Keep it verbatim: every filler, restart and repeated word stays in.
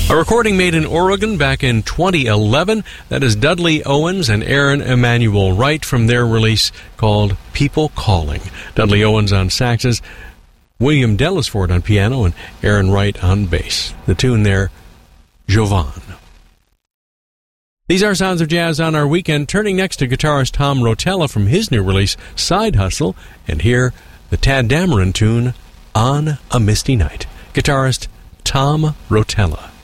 A recording made in Oregon back in twenty eleven. That is Dudley Owens and Aaron Emanuel Wright from their release called People Calling. Dudley Owens on saxes, William Dellisford on piano, and Aaron Wright on bass. The tune there, Jovan. These are Sounds of Jazz on our weekend, turning next to guitarist Tom Rotella from his new release, Side Hustle, and here, the Tad Dameron tune, On a Misty Night. Guitarist Tom Rotella.